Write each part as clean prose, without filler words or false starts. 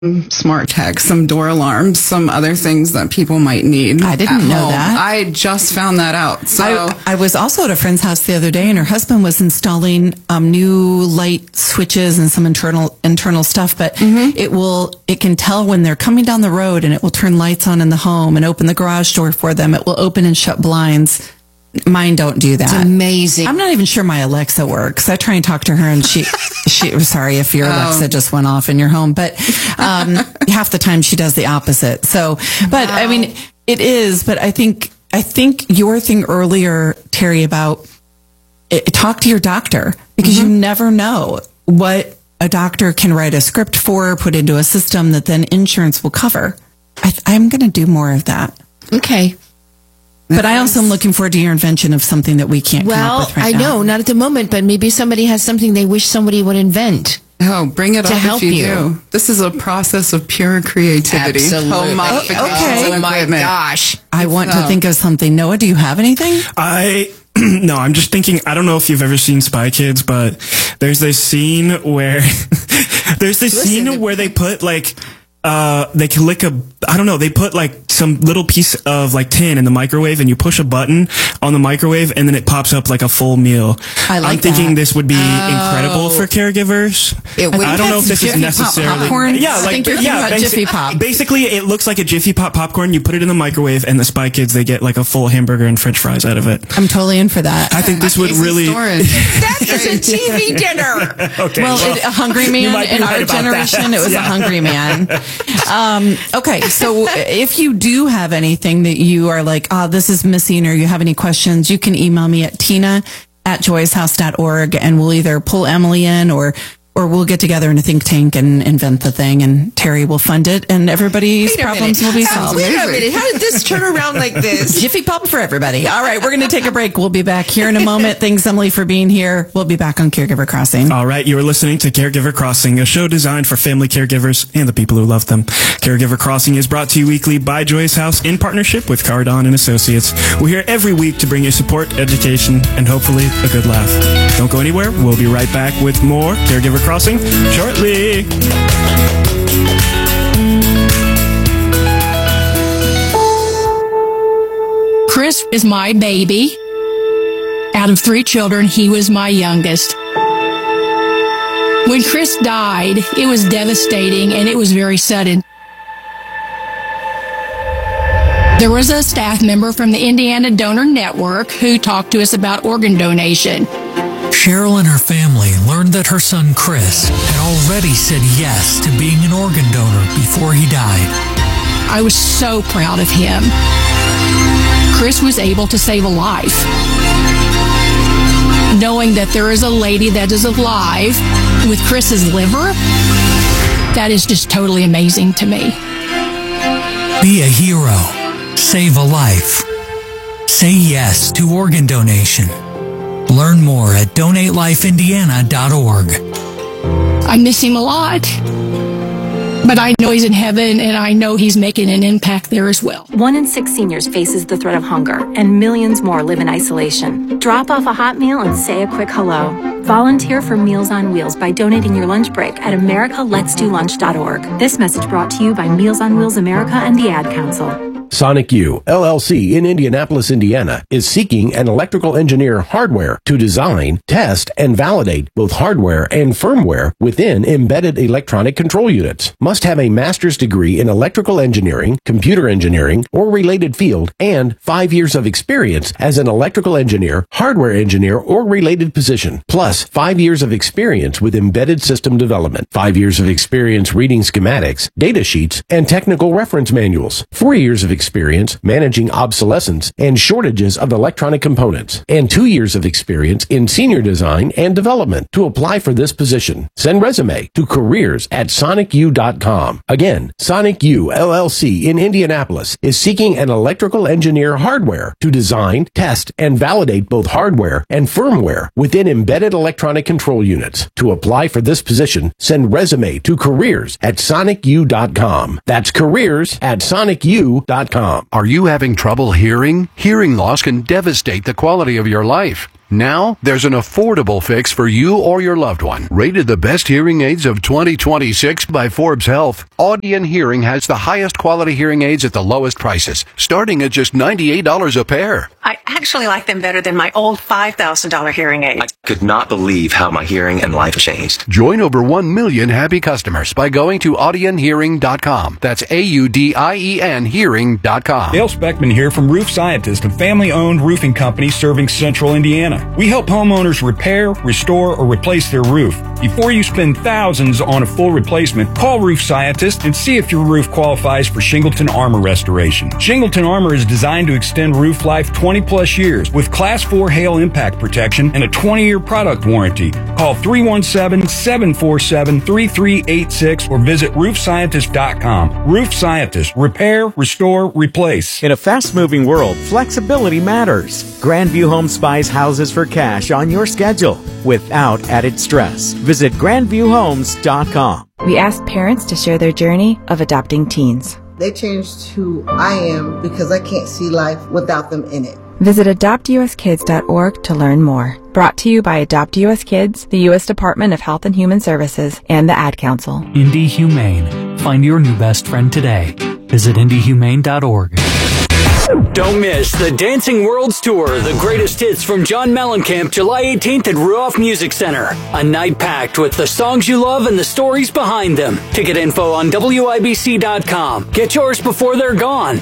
smart tech, some door alarms, some other things that people might need. I didn't know that. I just found that out. So I was also at a friend's house the other day, and her husband was installing new light switches and some internal stuff. But it can tell when they're coming down the road, and it will turn lights on in the home and open the garage door for them. It will open and shut blinds. Mine don't do that. It's amazing. I'm not even sure my Alexa works. I try and talk to her, and she was sorry if your Alexa just went off in your home, but half the time she does the opposite. So, but I mean, it is. But I think your thing earlier, Terry, about talk to your doctor, because you never know what a doctor can write a script for, put into a system that then insurance will cover. I'm going to do more of that. Okay. But I also am looking forward to your invention of something that we can't come up with right now. Well, I know, not at the moment, but maybe somebody has something they wish somebody would invent. Oh, bring it to up help if you do. This is a process of pure creativity. Absolutely. Okay. Oh my gosh. I want to think of something. Noah, do you have anything? No, I'm just thinking, I don't know if you've ever seen Spy Kids, but there's this scene where they put like, they can lick they put like some little piece of like tin in the microwave, and you push a button on the microwave, and then it pops up like a full meal. I'm thinking this would be incredible for caregivers. I don't know if this is necessarily popcorn. Yeah, I think you're thinking about Jiffy Pop. Basically, it looks like a Jiffy Pop popcorn. You put it in the microwave, and the Spy Kids, they get like a full hamburger and French fries out of it. I'm totally in for that. I think this would really. That is a TV dinner. Okay, a hungry man in our generation, it was a hungry man. Okay, so if you do have anything that you are like, this is missing, or you have any questions, you can email me at tina@joyshouse.org, and we'll either pull Emily in or we'll get together in a think tank and invent the thing, and Terry will fund it, and everybody's problems will be solved. Wait a minute. How did this turn around like this? Jiffy Pop for everybody. All right, we're going to take a break. We'll be back here in a moment. Thanks, Emily, for being here. We'll be back on Caregiver Crossing. All right, you are listening to Caregiver Crossing, a show designed for family caregivers and the people who love them. Caregiver Crossing is brought to you weekly by Joy's House in partnership with Cardon and Associates. We're here every week to bring you support, education, and hopefully a good laugh. Don't go anywhere. We'll be right back with more Caregiver Crossing shortly. Chris is my baby. Out of 3 children, he was my youngest. When Chris died, it was devastating, and it was very sudden. There was a staff member from the Indiana Donor Network who talked to us about organ donation. Cheryl and her family learned that her son Chris had already said yes to being an organ donor before he died. I was so proud of him. Chris was able to save a life. Knowing that there is a lady that is alive with Chris's liver, that is just totally amazing to me. Be a hero. Save a life. Say yes to organ donation. Learn more at donatelifeindiana.org. I miss him a lot, but I know he's in heaven, and I know he's making an impact there as well. 1 in 6 seniors faces the threat of hunger, and millions more live in isolation. Drop off a hot meal and say a quick hello. Volunteer for Meals on Wheels by donating your lunch break at americaletsdolunch.org. This message brought to you by Meals on Wheels America and the Ad Council. Sonic U, LLC in Indianapolis, Indiana, is seeking an electrical engineer hardware to design, test, and validate both hardware and firmware within embedded electronic control units. Must have a master's degree in electrical engineering, computer engineering, or related field, and 5 years of experience as an electrical engineer, hardware engineer, or related position, plus 5 years of experience with embedded system development, 5 years of experience reading schematics, data sheets, and technical reference manuals, 4 years of experience managing obsolescence and shortages of electronic components, and 2 years of experience in senior design and development. To apply for this position, send resume to careers@sonicu.com. Again, Sonic U, LLC in Indianapolis is seeking an electrical engineer hardware to design, test, and validate both hardware and firmware within embedded electronic control units. To apply for this position, send resume to careers@sonicu.com. That's careers@sonicu.com. Are you having trouble hearing? Hearing loss can devastate the quality of your life. Now, there's an affordable fix for you or your loved one. Rated the best hearing aids of 2026 by Forbes Health, Audion Hearing has the highest quality hearing aids at the lowest prices, starting at just $98 a pair. I actually like them better than my old $5,000 hearing aid. I could not believe how my hearing and life changed. Join over 1 million happy customers by going to audionhearing.com. That's AUDIEN hearing.com. Dale Speckman here from Roof Scientist, a family-owned roofing company serving central Indiana. We help homeowners repair, restore, or replace their roof. Before you spend thousands on a full replacement, call Roof Scientist and see if your roof qualifies for Shingleton Armor restoration. Shingleton Armor is designed to extend roof life 20-plus years with Class 4 hail impact protection and a 20-year product warranty. Call 317-747-3386 or visit roofscientist.com. Roof Scientist. Repair, restore, replace. In a fast-moving world, flexibility matters. Grandview Homes buys houses for cash on your schedule without added stress. Visit grandviewhomes.com. We asked parents to share their journey of adopting teens. They changed who I am because I can't see life without them in it. Visit adoptuskids.org to learn more. Brought to you by Adopt US Kids, the U.S. Department of Health and Human Services, and the Ad Council. Indy Humane. Find your new best friend today. Visit indyhumane.org. Don't miss the Dancing Worlds Tour, the greatest hits from John Mellencamp, July 18th at Ruoff Music Center. A night packed with the songs you love and the stories behind them. Ticket info on WIBC.com. Get yours before they're gone.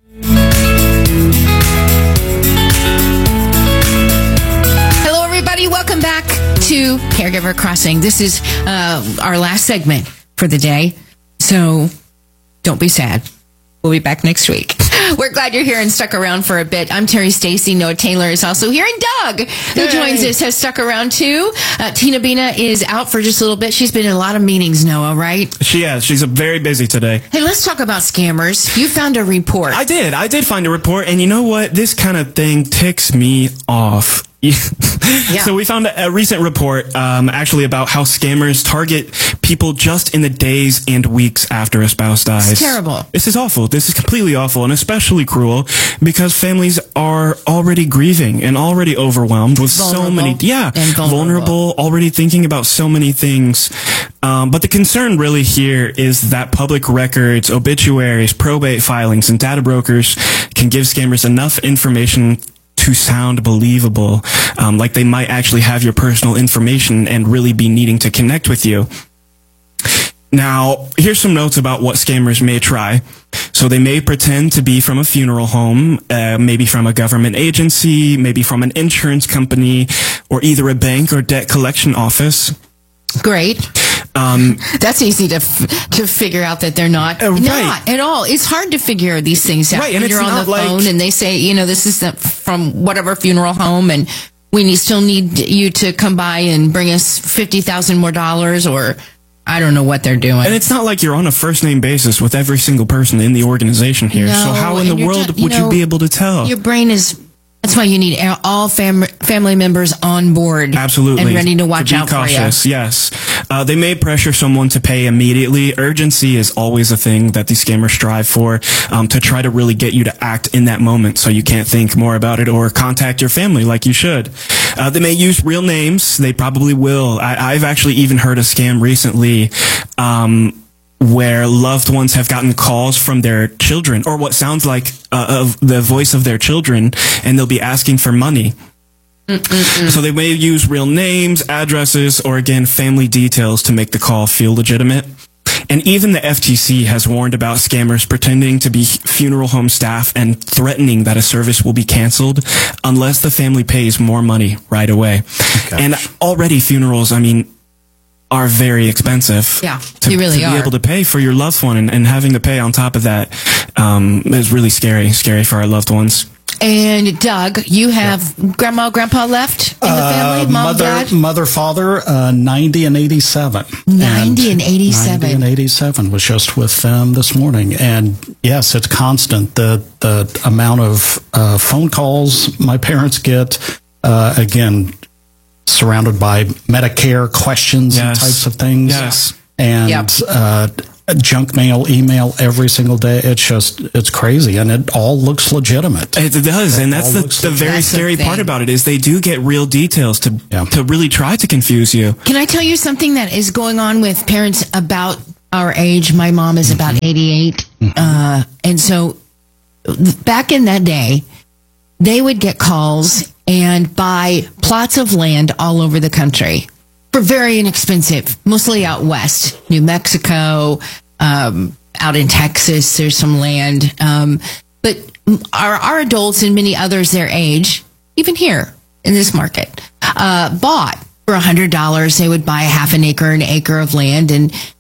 Hello, everybody. Welcome back to Caregiver Crossing. This is our last segment for the day, so don't be sad. We'll be back next week. We're glad you're here and stuck around for a bit. I'm Terry Stacy. Noah Taylor is also here. And Doug, who joins us, has stuck around too. Tina Bina is out for just a little bit. She's been in a lot of meetings, Noah, right? She has. She's very busy today. Hey, let's talk about scammers. You found a report. I did find a report. And you know what? This kind of thing ticks me off. Yeah. So we found a recent report actually about how scammers target people just in the days and weeks after a spouse dies. It's terrible. This is awful. This is completely awful and especially cruel because families are already grieving and already overwhelmed with so many, vulnerable, already thinking about so many things. But the concern really here is that public records, obituaries, probate filings, and data brokers can give scammers enough information to sound believable, like they might actually have your personal information and really be needing to connect with you. Now, here's some notes about what scammers may try. So they may pretend to be from a funeral home, maybe from a government agency, maybe from an insurance company, or either a bank or debt collection office. Great. That's easy to figure out that they're not. Not at all. It's hard to figure these things out. Right, and when you're on the phone and they say, this is from whatever funeral home, and we still need you to come by and bring us $50,000 more, or I don't know what they're doing. And it's not like you're on a first name basis with every single person in the organization here. No, so how in the world would you be able to tell? Your brain is. That's why you need all family members on board. Absolutely. And ready to watch out cautious, for you. Yes. They may pressure someone to pay immediately. Urgency is always a thing that these scammers strive for, to try to really get you to act in that moment so you can't think more about it or contact your family like you should. They may use real names. They probably will. I've actually even heard a scam recently, where loved ones have gotten calls from their children, or what sounds like of the voice of their children, and they'll be asking for money. So they may use real names, addresses, or again, family details to make the call feel legitimate. And even the FTC has warned about scammers pretending to be funeral home staff and threatening that a service will be canceled unless the family pays more money right away. And already funerals, are very expensive. Yeah, to they really be able to pay for your loved one, and having to pay on top of that is really scary for our loved ones. And Doug, you have grandma, grandpa left in the family? Mom, dad? Mother, father, 90 and 87. 90 and 87. 90 and 87 was just with them this morning. And yes, it's constant. The amount of phone calls my parents get, again, surrounded by Medicare questions and types of things. Yes. And junk mail, email every single day. It's crazy, and it all looks legitimate. It does, and that's the very scary part about it is they do get real details to really try to confuse you. Can I tell you something that is going on with parents about our age? My mom is about 88, and so back in that day, they would get calls and buy plots of land all over the country for very inexpensive, mostly out west, New Mexico, out in Texas, there's some land. But our adults and many others their age, even here in this market, bought for $100. They would buy an acre of land.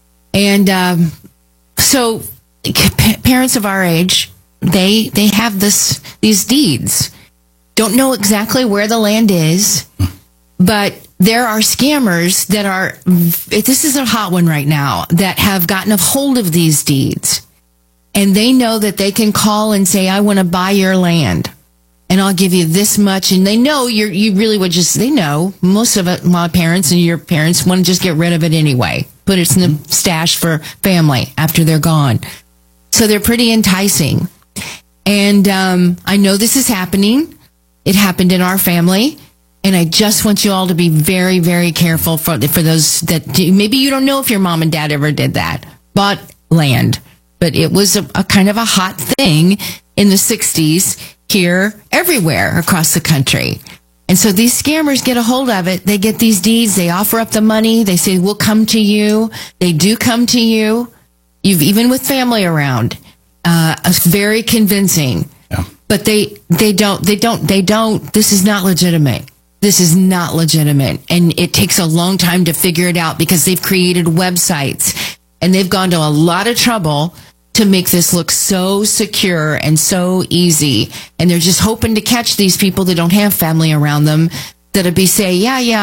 So parents of our age, they have these deeds. Don't know exactly where the land is, but there are scammers that are, this is a hot one right now, that have gotten a hold of these deeds. And they know that they can call and say, I want to buy your land and I'll give you this much. And they know you really would they know most of it, my parents and your parents want to just get rid of it anyway. Put it in the stash for family after they're gone. So they're pretty enticing. And I know this is happening. It happened in our family. And I just want you all to be very, very careful for those that maybe you don't know if your mom and dad ever did that, bought land. But it was a kind of a hot thing in the 60s here, everywhere across the country. And so these scammers get a hold of it. They get these deeds. They offer up the money. They say, we'll come to you. They do come to you. Even with family around. It's very convincing. Yeah. But they don't. This is not legitimate. This is not legitimate. And it takes a long time to figure it out because they've created websites and they've gone to a lot of trouble to make this look so secure and so easy. And they're just hoping to catch these people that don't have family around them that'll be say,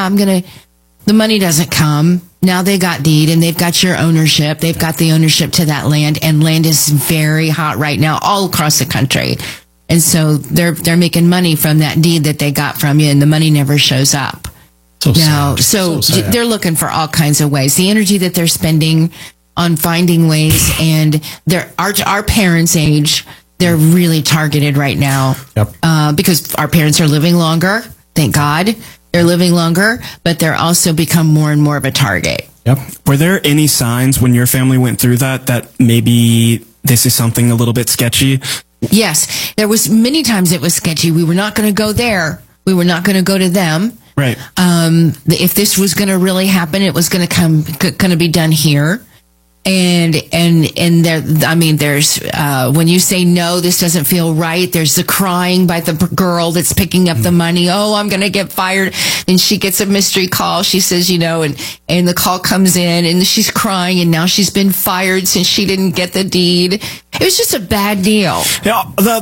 the money doesn't come. Now they got deed and they've got your ownership. They've got the ownership to that land, and land is very hot right now all across the country. And so they're making money from that deed that they got from you, and the money never shows up. So they're looking for all kinds of ways. The energy that they're spending on finding ways, and our parents' age, they're really targeted right now. Yep. Because our parents are living longer. Thank God they're living longer, but they're also become more and more of a target. Yep. Were there any signs when your family went through that maybe this is something a little bit sketchy? Yes, there was many times it was sketchy. We were not going to go there. We were not going to go to them. Right. If this was going to really happen, it was going to be done here. And there, I mean, there's, when you say, no, this doesn't feel right, there's the crying by the girl that's picking up the money. Oh, I'm going to get fired. And she gets a mystery call. She says, and the call comes in and she's crying and now she's been fired since she didn't get the deed. It was just a bad deal. Yeah,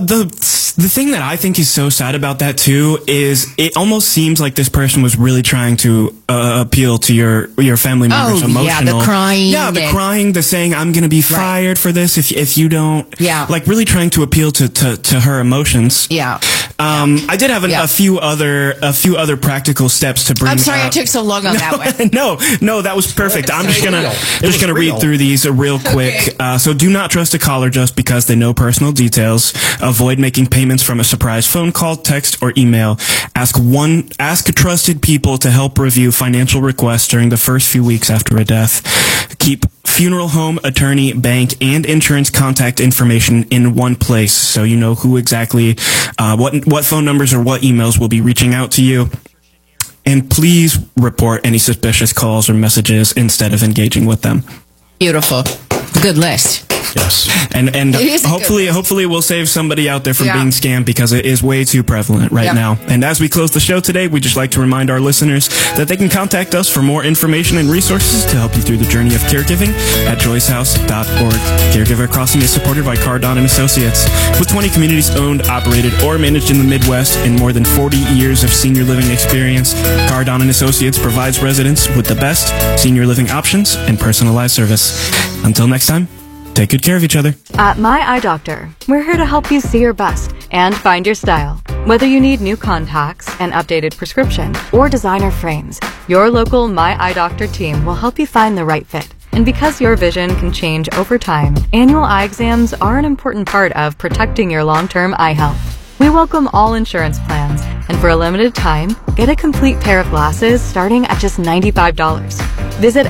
the thing that I think is so sad about that too is it almost seems like this person was really trying to appeal to your family members' emotional. Yeah, the crying. Yeah, the crying, the saying, I'm going to be fired for this if you don't. Yeah. Like really trying to appeal to her emotions. Yeah. I did have a few other practical steps to bring. I'm sorry I took so long on that one. No, that was perfect. I'm just gonna read through these real quick. Okay. So do not trust a caller just because they know personal details. Avoid making payments from a surprise phone call, text, or email. Ask trusted people to help review financial requests during the first few weeks after a death. Keep funeral home, attorney, bank, and insurance contact information in one place so you know who exactly, what phone numbers or what emails will be reaching out to you. And please report any suspicious calls or messages instead of engaging with them. Beautiful. Good list. Yes. And hopefully we'll save somebody out there from being scammed because it is way too prevalent right now. And as we close the show today, we'd just like to remind our listeners that they can contact us for more information and resources to help you through the journey of caregiving at joycehouse.org. Caregiver Crossing is supported by Cardon & Associates. With 20 communities owned, operated, or managed in the Midwest and more than 40 years of senior living experience, Cardon & Associates provides residents with the best senior living options and personalized service. Until next time, take good care of each other. At My Eye Doctor, we're here to help you see your best and find your style. Whether you need new contacts, an updated prescription, or designer frames, your local My Eye Doctor team will help you find the right fit. And because your vision can change over time, annual eye exams are an important part of protecting your long-term eye health. We welcome all insurance plans, and for a limited time, get a complete pair of glasses starting at just $95. Visit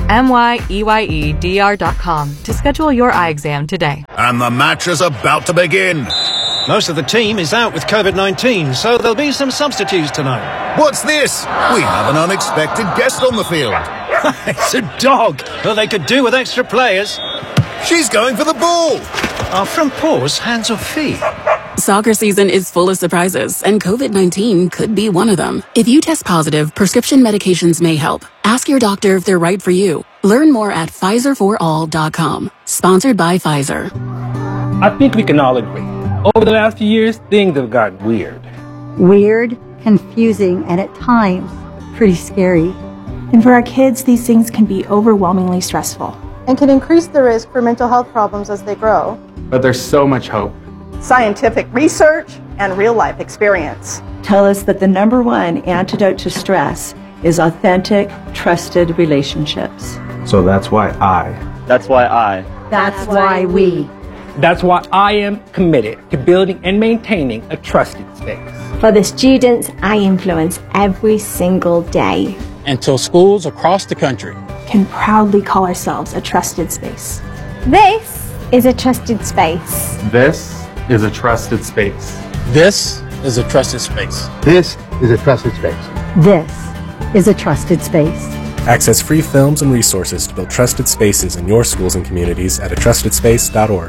myeyedr.com to schedule your eye exam today. And the match is about to begin. Most of the team is out with COVID-19, so there'll be some substitutes tonight. What's this? We have an unexpected guest on the field. It's a dog. Well, they could do with extra players. She's going for the ball. Our front paws, hands or feet? Soccer season is full of surprises, and COVID-19 could be one of them. If you test positive, prescription medications may help. Ask your doctor if they're right for you. Learn more at PfizerForAll.com. Sponsored by Pfizer. I think we can all agree. Over the last few years, things have gotten weird. Weird, confusing, and at times, pretty scary. And for our kids, these things can be overwhelmingly stressful. And can increase the risk for mental health problems as they grow. But there's so much hope. Scientific research and real-life experience tell us that the number one antidote to stress is authentic, trusted relationships. So that's why I. That's why I. That's why we. That's why I am committed to building and maintaining a trusted space. For the students I influence every single day. Until schools across the country can proudly call ourselves a trusted space. This is a trusted space. This is a trusted space. This is a trusted space. This is a trusted space. This is a trusted space. Access free films and resources to build trusted spaces in your schools and communities at atrustedspace.org.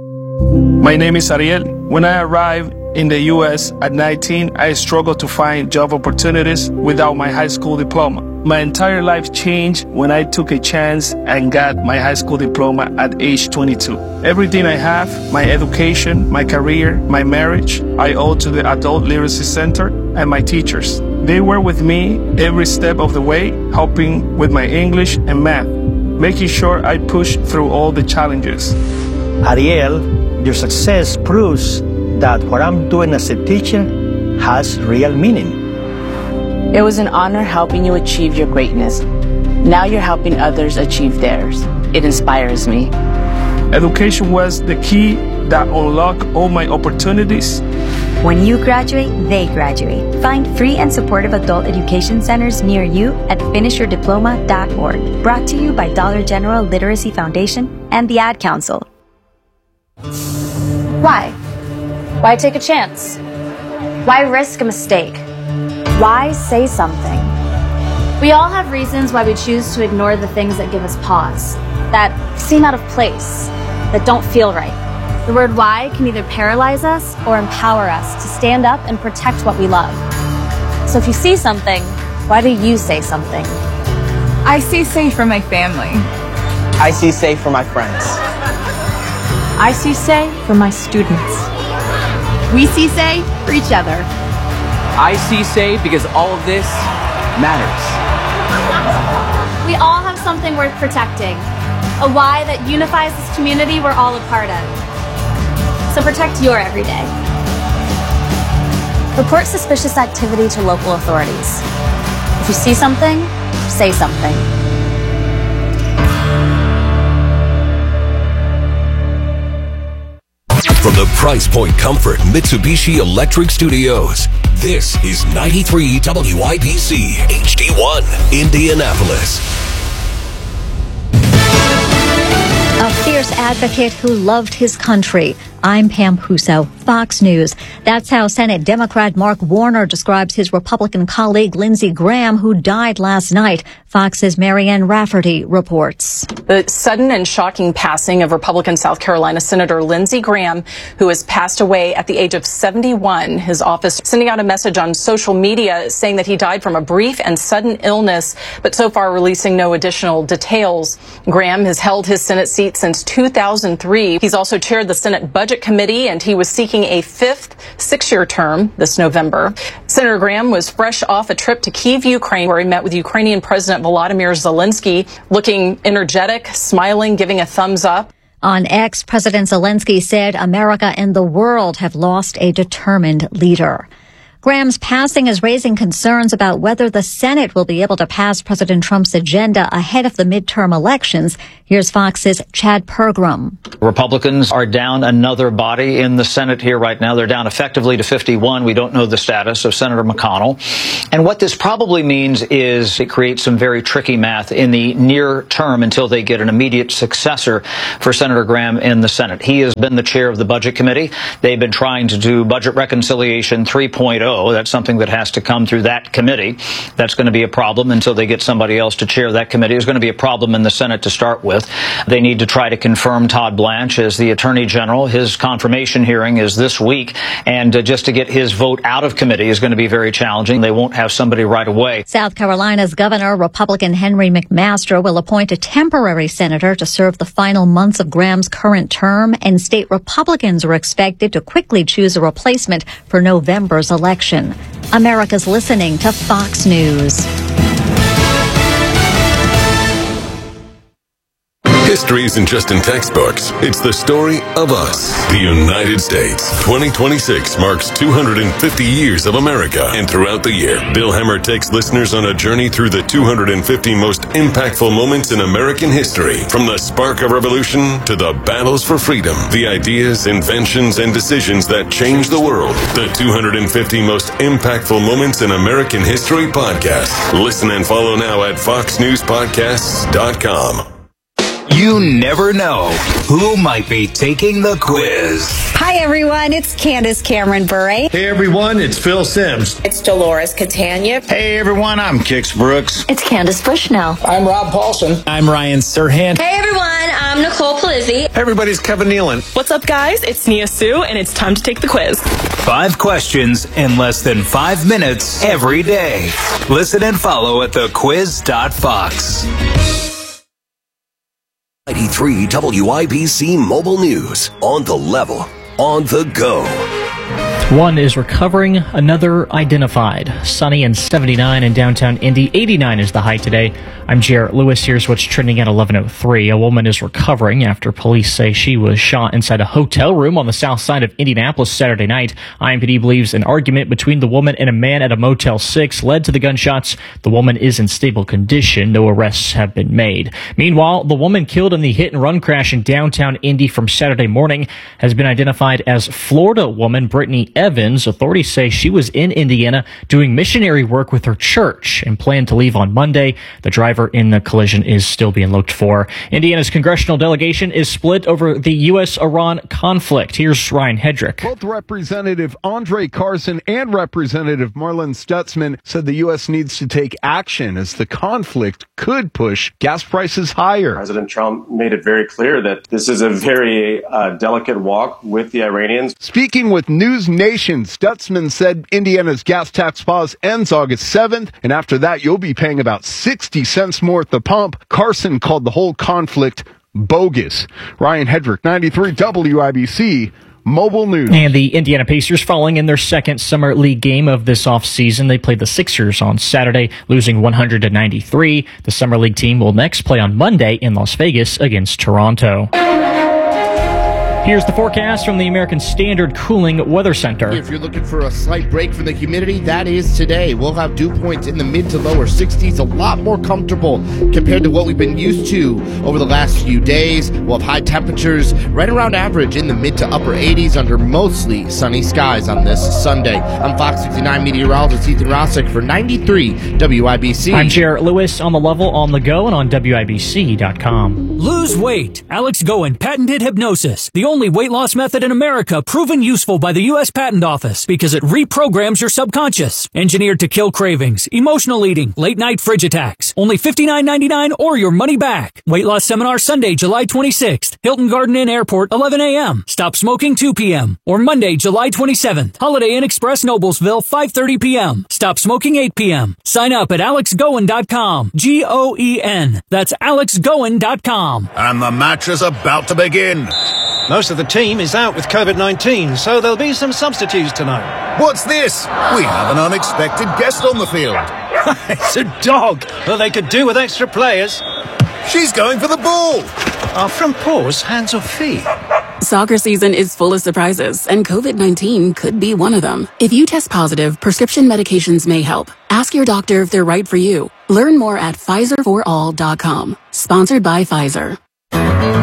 My name is Ariel. When I arrived in the U.S. at 19, I struggled to find job opportunities without my high school diploma. My entire life changed when I took a chance and got my high school diploma at age 22. Everything I have, my education, my career, my marriage, I owe to the Adult Literacy Center and my teachers. They were with me every step of the way, helping with my English and math, making sure I pushed through all the challenges. Ariel, your success proves that what I'm doing as a teacher has real meaning. It was an honor helping you achieve your greatness. Now you're helping others achieve theirs. It inspires me. Education was the key that unlocked all my opportunities. When you graduate, they graduate. Find free and supportive adult education centers near you at finishyourdiploma.org. Brought to you by Dollar General Literacy Foundation and the Ad Council. Why? Why take a chance? Why risk a mistake? Why say something? We all have reasons why we choose to ignore the things that give us pause, that seem out of place, that don't feel right. The word why can either paralyze us or empower us to stand up and protect what we love. So if you see something, why do you say something? I see safe for my family. I see safe for my friends. I see say for my students. We see say for each other. I see say because all of this matters. We all have something worth protecting. A why that unifies this community we're all a part of. So protect your everyday. Report suspicious activity to local authorities. If you see something, say something. From the Price Point Comfort Mitsubishi Electric Studios, this is 93 WIBC HD1, Indianapolis. A fierce advocate who loved his country. I'm Pam Puso, Fox News. That's how Senate Democrat Mark Warner describes his Republican colleague Lindsey Graham, who died last night. Fox's Marianne Rafferty reports. The sudden and shocking passing of Republican South Carolina Senator Lindsey Graham, who has passed away at the age of 71. His office sending out a message on social media saying that he died from a brief and sudden illness, but so far releasing no additional details. Graham has held his Senate seat since 2003. He's also chaired the Senate Budget Committee, and he was seeking a fifth six-year term this November. Senator Graham was fresh off a trip to Kyiv, Ukraine, where he met with Ukrainian President Volodymyr Zelensky, looking energetic, smiling, giving a thumbs up. On X, President Zelensky said America and the world have lost a determined leader. Graham's passing is raising concerns about whether the Senate will be able to pass President Trump's agenda ahead of the midterm elections. Here's Fox's Chad Pergram. Republicans are down another body in the Senate here right now. They're down effectively to 51. We don't know the status of Senator McConnell. And what this probably means is it creates some very tricky math in the near term until they get an immediate successor for Senator Graham in the Senate. He has been the chair of the Budget Committee. They've been trying to do Budget Reconciliation 3.0. That's something that has to come through that committee. That's going to be a problem until they get somebody else to chair that committee. It's going to be a problem in the Senate to start with. They need to try to confirm Todd Blanche as the Attorney General. His confirmation hearing is this week, and just to get his vote out of committee is going to be very challenging. They won't have somebody right away. South Carolina's Governor, Republican Henry McMaster, will appoint a temporary senator to serve the final months of Graham's current term, and state Republicans are expected to quickly choose a replacement for November's election. America's listening to Fox News. History isn't just in textbooks. It's the story of us. The United States. 2026 marks 250 years of America. And throughout the year, Bill Hemmer takes listeners on a journey through the 250 most impactful moments in American history. From the spark of revolution to the battles for freedom. The ideas, inventions, and decisions that changed the world. The 250 most impactful moments in American history podcast. Listen and follow now at foxnewspodcasts.com. You never know who might be taking the quiz. Hi, everyone. It's Candace Cameron Bure. Hey, everyone. It's Phil Sims. It's Dolores Catania. Hey, everyone. I'm Kix Brooks. It's Candace Bushnell. I'm Rob Paulson. I'm Ryan Serhant. Hey, everyone. I'm Nicole Palizzi. Hey, everybody. It's Kevin Nealon. What's up, guys? It's Nia Sue, and it's time to take the quiz. 5 questions in less than 5 minutes every day. Listen and follow at thequiz.fox. 93 WIBC Mobile News. On the level, on the go. One is recovering, another identified. Sunny and 79 in downtown Indy. 89 is the high today. I'm Jarrett Lewis. Here's what's trending at 11:03. A woman is recovering after police say she was shot inside a hotel room on the south side of Indianapolis Saturday night. IMPD believes an argument between the woman and a man at a Motel 6 led to the gunshots. The woman is in stable condition. No arrests have been made. Meanwhile, the woman killed in the hit-and-run crash in downtown Indy from Saturday morning has been identified as Florida woman Brittany Evans. Authorities say she was in Indiana doing missionary work with her church and planned to leave on Monday. The driver in the collision is still being looked for. Indiana's congressional delegation is split over the U.S.-Iran conflict. Here's Ryan Hedrick. Both Representative Andre Carson and Representative Marlin Stutzman said the U.S. needs to take action as the conflict could push gas prices higher. President Trump made it very clear that this is a very delicate walk with the Iranians. Speaking with News Nation, Stutzman said Indiana's gas tax pause ends August 7th, and after that you'll be paying about 60 cents more at the pump. Carson called the whole conflict bogus. Ryan Hedrick, 93 WIBC Mobile News. And the Indiana Pacers falling in their second summer league game of this offseason. They played the Sixers on Saturday, losing 100-93. The summer league team will next play on Monday in Las Vegas against Toronto. Here's the forecast from the American Standard Cooling Weather Center. If you're looking for a slight break from the humidity, that is today. We'll have dew points in the mid to lower 60s, a lot more comfortable compared to what we've been used to over the last few days. We'll have high temperatures right around average in the mid to upper 80s under mostly sunny skies on this Sunday. I'm Fox 69 meteorologist Ethan Rossick for 93 WIBC. I'm Jarrett Lewis, on the level, on the go, and on WIBC.com. Lose weight. Alex Goen patented hypnosis. The only weight loss method in America proven useful by the U.S. Patent Office because it reprograms your subconscious. Engineered to kill cravings, emotional eating, late night fridge attacks. Only $59.99 or your money back. Weight loss seminar Sunday, July 26th. Hilton Garden Inn Airport, 11 a.m. Stop smoking, 2 p.m. Or Monday, July 27th. Holiday Inn Express, Noblesville, 5:30 p.m. Stop smoking, 8 p.m. Sign up at alexgoen.com. Goen. That's alexgoen.com. And the match is about to begin. Most of the team is out with COVID-19, so there'll be some substitutes tonight. What's this? We have an unexpected guest on the field. It's a dog. Well, they could do with extra players. She's going for the ball. Are from paws, hands or feet? Soccer season is full of surprises, and COVID-19 could be one of them. If you test positive, prescription medications may help. Ask your doctor if they're right for you. Learn more at PfizerForAll.com. Sponsored by Pfizer.